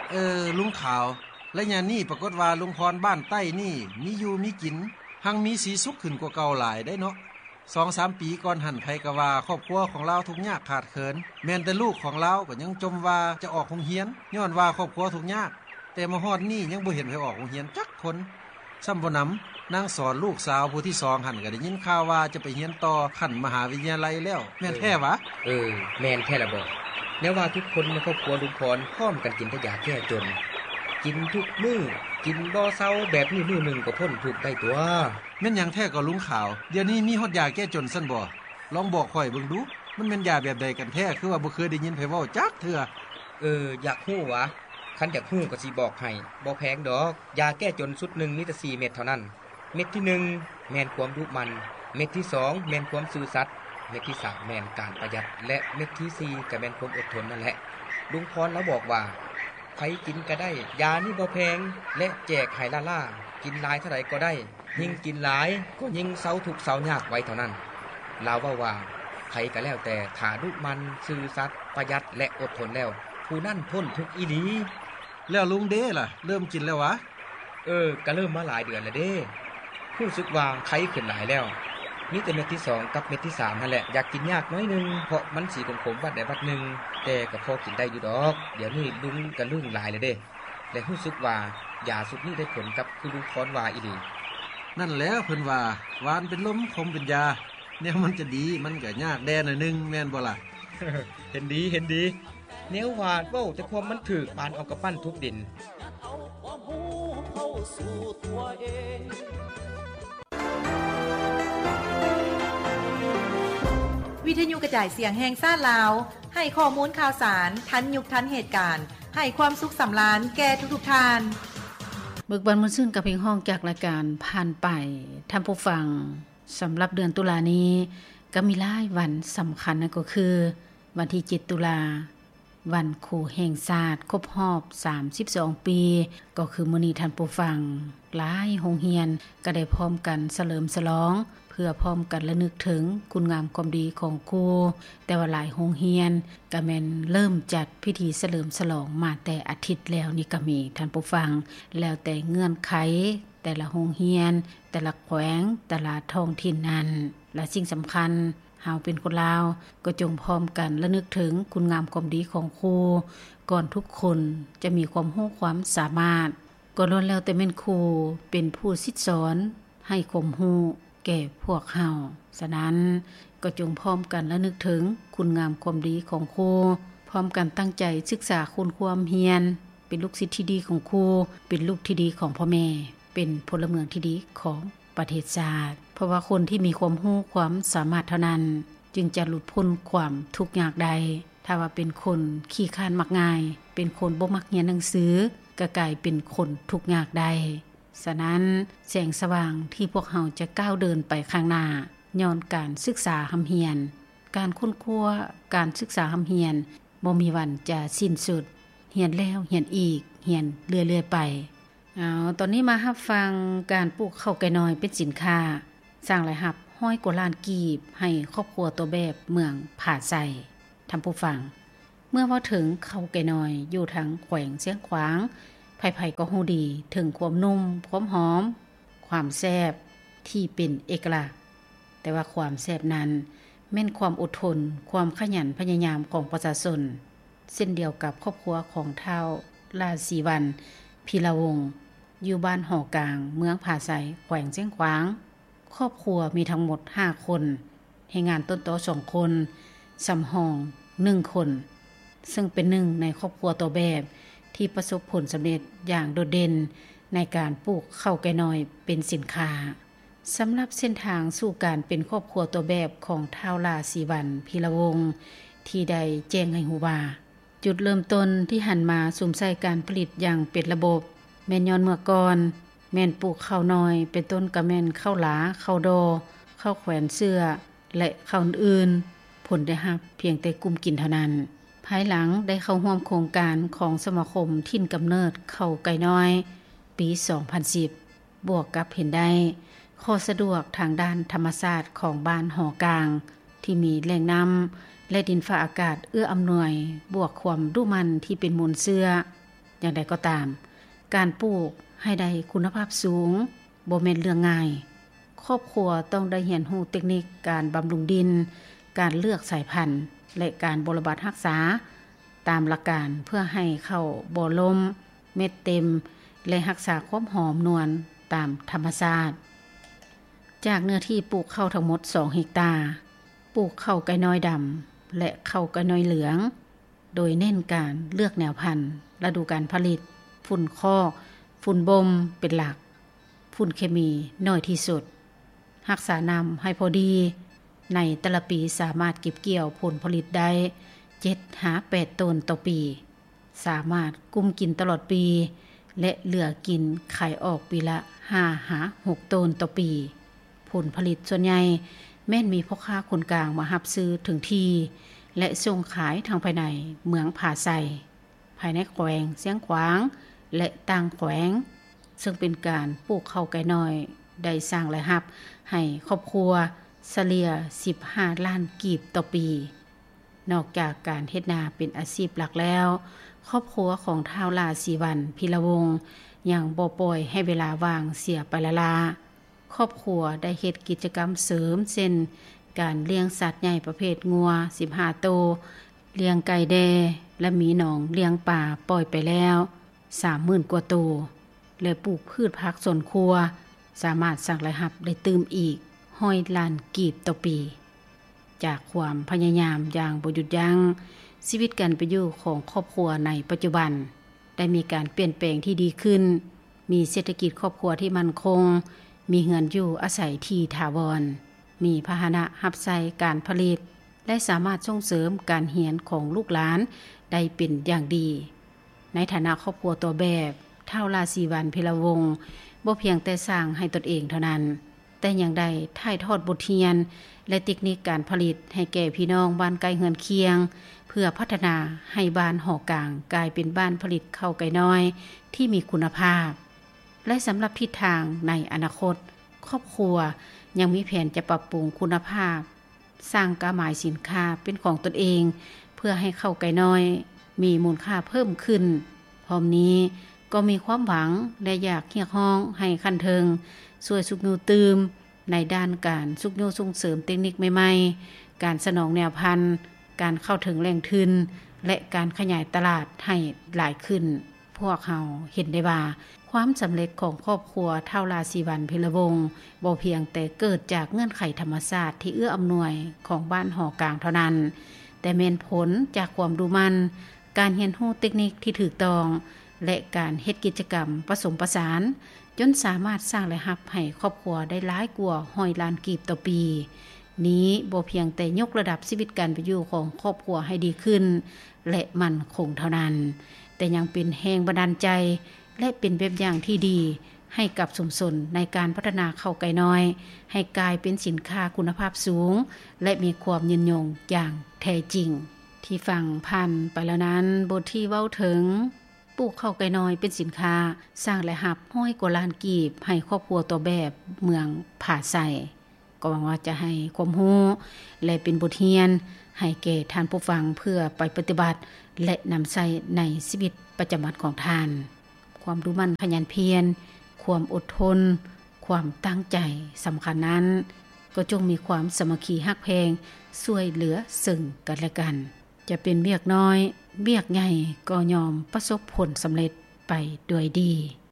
ลุงขาวและยามนี้ปรากฏว่าลุงพรบ้านใต้นี่มีอยู่มีกินหังมีสีสุขขึ้นกว่าเก่าหลายได้เนาะ2-3 ปีก่อนหันไผก็ว่าครอบครัวของเราทุกข์ยากขาดเขินแม้นแต่ลูกของเราก็ยังจมว่าจะออกโรงเรียนย้อนว่าครอบครัวทุกข์ยากแต่มาฮอดนี้ยังบ่เห็นไผออกโรงเรียนจักคนซ้ำบ่นำนางสอนลูกสาวผู้ที่2หันก็ได้ยินข่าวว่าจะไปเรียนต่อขั้นมหาวิทยาลัยแล้วแม่นแท้วะแม่นแท้ละบ่แม้ว่าทุกคนในครอบครัวลุงพรพร้อมกันกินแต่ยาแก้จนกินทุกมื้อกินบ่เซาแบบนี้มื้อนึงก็พ้นทุกข์ได้ตัวแม่นหยังแท้ก็ลุงขาวเดี๋ยวนี้มีฮอดยาแก้จนซั่นบ่ลองบอกข่อยเบิ่งดูมันแม่นยาแบบใดกันแท้คือว่าบ่เคยได้ยินไผเว้าจักเทื่ออยากฮู้วะคันอยากฮู้ก็สิบอกให้บ่แพงดอกยาแก้จนสุดนึงมีแต่4เม็ดเท่านั้นเม็ดที่1แม่นความดุมันเม็ดที่2แม่นความซื่อสัตย์เม็ดที่3แม่นการประหยัดและเม็ดที่4ก็แม่นความอดทนนั่นแหละลุงพรแล้วบอกว่าใครกินก็ได้ยานี่บ่แพงและแจกให้ล่ากินหลายเท่าใดก็ได้ยิ่งกินหลายก็ยิ่งเซาทุกข์เซายากไว้เท่านั้นลาวว่าใครก็แล้วแต่ถ้าดุมันซื่อสัตย์ประหยัดและอดทนแล้วผู้นั้นพ้นทุกข์อีหลีแล้วลุงเด้ล่ะเริ่มกินแล้ววะก็เริ่มมาหลายเดือนแล้วเด้รู้สึกว่าไข้ขึ้นหลายแล้วมีแต่เม็ดที่2กับเม็ดที่3นั่นแหละอยากกินยากน้อยนึงเพราะมันสีขมๆบัดใดบัดนึงแต่ก็พอกินได้อยู่ดอกเดี๋ยวนี้ลุงก็ลืมหลายแล้วเด้และรู้สึกว่ายาสุดนี้ได้ผลกับคือลุงพรว่าอีหลีนั่นแล้วเพิ่นว่าหวานเป็นลมคมเป็นยาแนวมันจะดีมันก็ยากแดนหน่อยนึงแม่นบ่ล่ะเห็นดีแนวว่าเว้าแต่ความมันถูกปานเอากระปั้นทุบดินวิทยุกระจายเสียงแห่งชาติลาวให้ข้อมูลข่าวสารทันยุคทันเหตุการณ์ให้ความสุขสำราญแก่ทุกๆท่านเบิกบานมื้อซื่นกับเพลงห้องจากรายการผ่านไปท่านผู้ฟังสำหรับเดือนตุลานี้ก็มีหลายวันสำคัญนั่นก็คือวันที่7ตุลาวันครูแห่งชาติครบรอบ32ปีก็คือมื้อนี้ท่านผู้ฟังหลายโรงเรียนก็ได้พร้อมกันเฉลิมฉลองเพื่อพร้อมกันระลึกถึงคุณงามความดีของครูแต่ว่าหลายโรงเรียนก็แม่นเริ่มจัดพิธีเฉลิมฉลองมาแต่อาทิตย์แล้วนี่ก็มีท่านผู้ฟังแล้วแต่เงื่อนไขแต่ละโรงเรียนแต่ละแขวงแต่ละท้องถิ่นนั้นและสิ่งสำคัญเฮาเป็นคนลาวก็จงพร้อมกันระลึกถึงคุณงามความดีของครูก่อนทุกคนจะมีความรู้ความสามารถก็ล้วนแล้วแต่แม่นครูเป็นผู้สิสอนให้ความรู้แก่พวกเฮาฉะนั้นก็จงพร้อมกันระลึกถึงคุณงามความดีของครูพร้อมกันตั้งใจศึกษาคุณความเฮียนเป็นลูกศิษย์ที่ดีของครูเป็นลูกที่ดีของพ่อแม่เป็นพลเมืองที่ดีของประเทศชาติเพราะว่าคนที่มีความรู้ความสามารถเท่านั้นจึงจะหลุดพ้นความทุกข์ยากใดถ้าว่าเป็นคนขี้คร้านมักง่ายเป็นคนบ่มักเรียนหนังสือก็กลายเป็นคนทุกข์ยากใดฉะนั้นแสงสว่างที่พวกเราจะก้าวเดินไปข้างหน้าย้อนการศึกษาหำเฮียนการค้นคว้าการศึกษาหำเฮียนบ่มีวันจะสิ้นสุดเรียนแล้วเรียนอีกเรียนเรื่อยๆไปตอนนี้มารับฟังการปลูกข้าวไก่น้อยเป็นสินค้าสร้างรายรับ100 กว่าล้านกีบให้ครอบครัวตัวแบบเมืองผาไซท่านผู้ฟังเมื่อว่าถึงข้าวไก่น้อยอยู่ทางแขวงเสียงขวางไผๆก็ฮู้ดีถึงความนุ่มความหอมความแซ่บที่เป็นเอกลักษณ์แต่ว่าความแซ่บนั้นแม่นความอดทนความขยันพยายามของประชาชนเช่นเดียวกับครอบครัวของท้าวราศีวันพีระวงศ์อยู่บ้านหอกลางเมืองผาไซแขวงเชียงขวางครอบครัวมีทั้งหมด5คนให้งานต้นโต2คนสำหอง1คนซึ่งเป็นหนึ่งในครอบครัวตัวแบบที่ประสบผลสำเร็จอย่างโดดเด่นในการปลูกข้าวไก่น้อยเป็นสินค้าสำหรับเส้นทางสู่การเป็นครอบครัวตัวแบบของท้าวราศีวันพีระวงศ์ที่ได้แจ้งให้ฮู้ว่าจุดเริ่มต้นที่หันมาสุ่มใส่การผลิตอย่างเป็นระบบแม่นย้อนเมื่อก่อนแม่นปลูกข้าวน้อยเป็นต้นกะแม่นข้าวหลาข้าวดอข้าวแขวนเสื้อและข้าวอื่นผลได้รับเพียงแต่กลุ่มกินเท่านั้นภายหลังได้เข้าร่วมโครงการของสมาคมถิ่นกำเนิดข้าวไก่น้อยปี 2010 บวกกับเห็นได้ข้อสะดวกทางด้านธรรมชาติของบ้านหอกลางที่มีแหล่งน้ำและดินฟ้าอากาศเอื้ออำนวยบวกความดุมันที่เป็นมูลเสื้ออย่างใดก็ตามการปลูกให้ได้คุณภาพสูงบ่แม่นเรื่องง่ายครอบครัวต้องได้เรียนรู้เทคนิคการบำรุงดินการเลือกสายพันธุ์และการบำบัดรักษาตามหลักการเพื่อให้เข้าบ่ล้มเม็ดเต็มและรักษาความหอมนวลตามธรรมชาติจากเนื้อที่ปลูกข้าวทั้งหมด2เฮกตาร์ปลูกข้าวไก่น้อยดำและข้าวไก่น้อยเหลืองโดยเน้นการเลือกแนวพันธุ์ฤดูการผลิตฝุ่นคอกฝุ่นบ่มเป็นหลักฝุ่นเคมีน้อยที่สุดรักษาน้ำให้พอดีในแต่ละปีสามารถเก็บเกี่ยวผลผลิตได้ 7-8 ต้นต่อปีสามารถกุมกินตลอดปีและเหลือกินขายออกปีละ 5-6 ต้นต่อปีผลผลิตส่วนใหญ่แม่นมีพ่อค้าคนกลางมารับซื้อถึงที่และส่งขายทางภายในเมืองผาไซภายในแขวงเสียงขวางและต่างแขวงซึ่งเป็นการปลูกข้าวไก่น้อยได้สร้างรายรับให้ครอบครัวเฉลี่ย15ล้านกีบต่อปีนอกจากการเฮ็ดนาเป็นอาชีพหลักแล้วครอบครัวของท้าวลาสีวันพิรวงศ์ยังบ่ปล่อยให้เวลาว่างเสียไปละลาครอบครัวได้เฮ็ดกิจกรรมเสริมเช่นการเลี้ยงสัตว์ใหญ่ประเภทงัว15ตัวเลี้ยงไก่แดและมีหนองเลี้ยงป่าปล่อยไปแล้ว 30,000 กว่าตัวและปลูกพืชผักสวนครัวสามารถสร้างรายรับได้ตื่มอีก100 ล้านกีบต่อปีจากความพยายามอย่างบ่หยุดยั้งชีวิตการเป็นอยู่ของครอบครัวในปัจจุบันได้มีการเปลี่ยนแปลงที่ดีขึ้นมีเศรษฐกิจครอบครัวที่มั่นคงมีเรือนอยู่อาศัยที่ถาวรมีพาหนะรับใช้การผลิตและสามารถส่งเสริมการเรียนของลูกหลานได้เป็นอย่างดีในฐานะครอบครัวตัวแบบท้าวราศีวันพิรวงศ์บ่เพียงแต่สร้างให้ตนเองเท่านั้นแต่ยังได้ถ่ายทอดบทเรียนและเทคนิคการผลิตให้แก่พี่น้องบ้านใกล้เฮือนเคียงเพื่อพัฒนาให้บ้านหอกลางกลายเป็นบ้านผลิตข้าวไก่น้อยที่มีคุณภาพและสำหรับทิศทางในอนาคตครอบครัวยังมีแผนจะปรับปรุงคุณภาพสร้างกระหมายสินค้าเป็นของตนเองเพื่อให้ข้าวไก่น้อยมีมูลค่าเพิ่มขึ้นพร้อมนี้ก็มีความหวังและอยากเรียกร้องให้คันเทิงช่วยสุกนูตืมในด้านการสุกนูส่งเสริมเทคนิคใหม่ๆการสนองแนวพันธุ์การเข้าถึงแหล่งทุนและการขยายตลาดให้หลายขึ้นพวกเราเห็นได้ว่าความสำเร็จของครอบครัวท้าวราศีวันพิรวงศ์บ่เพียงแต่เกิดจากเงื่อนไขธรรมชาติที่เอื้ออำนวยของบ้านหอกลางเท่านั้นแต่เป็นผลจากความรู้มั่นการเรียนรู้เทคนิคที่ถูกต้องและการเฮ็ดกิจกรรมผสมผสานจนสามารถสร้างรายรับให้ครอบครัวได้หลายกว่า100 ล้านกีบต่อปีนี้บ่เพียงแต่ยกระดับชีวิตการเป็นอยู่ของครอบครัวให้ดีขึ้นและมั่นคงเท่านั้นแต่ยังเป็นแรงบันดาลใจและเป็นแบบอย่างที่ดีให้กับชุมชนในการพัฒนาข้าวไก่น้อยให้กลายเป็นสินค้าคุณภาพสูงและมีความยืนยงอย่างแท้จริงที่ฟังผ่านไปแล้วนั้นบทที่เว้าถึงปลูกข้าวไก่น้อยเป็นสินค้าสร้างรายรับ100 กว่าล้านกีบให้ครอบครัวตัวแบบเมืองผาไซก็หวังว่าจะให้ความรู้และเป็นบทเรียนให้แก่ท่านผู้ฟังเพื่อไปปฏิบัติและนำใช้ในชีวิตประจำวันของท่านความรู้มั่นขยันเพียรความอดทนความตั้งใจสำคัญนั้นก็จงมีความสามัคคีฮักแพงช่วยเหลือซึ่งกันและกันจะเป็นเวียกน้อยเวียกใหญ่ก็ยอมประสบผลสำเร็จไปด้วยดี